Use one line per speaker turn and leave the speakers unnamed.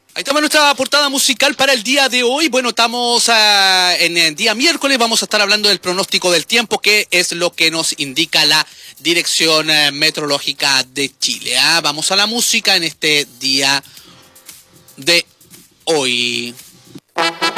Ahí estamos nuestra portada musical para el día de hoy. Bueno, estamos en el día miércoles, vamos a estar hablando del pronóstico del tiempo, que es lo que nos indica la Dirección Meteorológica de Chile. Vamos a la música en este día de hoy.